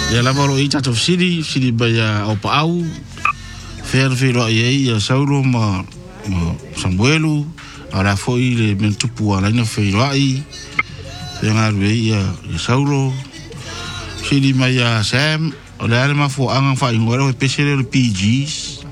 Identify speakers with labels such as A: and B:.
A: Ya la varo ita to sidi baya o pau. Fer ya sauro ma Samuelu ara foi le mentupu ala ina feiro ai. Nga ya sauro sidi maya Sam o le ale ma fo anga fa ingora o pesere le PGs.